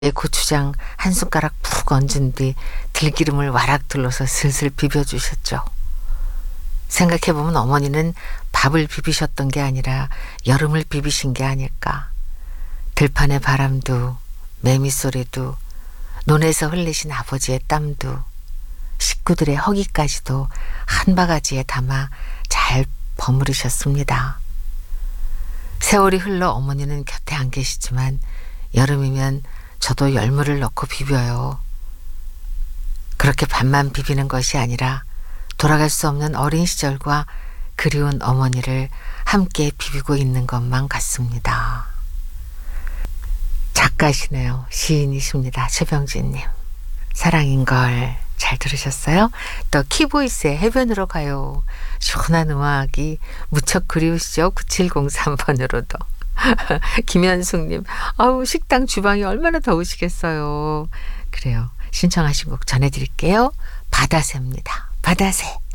고추장 한 숟가락 푹 얹은 뒤 들기름을 와락 둘러서 슬슬 비벼주셨죠. 생각해보면 어머니는 밥을 비비셨던 게 아니라 여름을 비비신 게 아닐까. 들판의 바람도 매미소리도 논에서 흘리신 아버지의 땀도 식구들의 허기까지도 한 바가지에 담아 잘 버무리셨습니다. 세월이 흘러 어머니는 곁에 안 계시지만 여름이면 저도 열무를 넣고 비벼요. 그렇게 밥만 비비는 것이 아니라 돌아갈 수 없는 어린 시절과 그리운 어머니를 함께 비비고 있는 것만 같습니다. 작가시네요. 시인이십니다. 최병진님. 사랑인걸 잘 들으셨어요? 또 키보이스의 해변으로 가요. 시원한 음악이 무척 그리우시죠? 9703번으로도. 김현숙님, 아우 식당 주방이 얼마나 더우시겠어요. 그래요. 신청하신 곡 전해드릴게요. 바다새입니다. 바다새.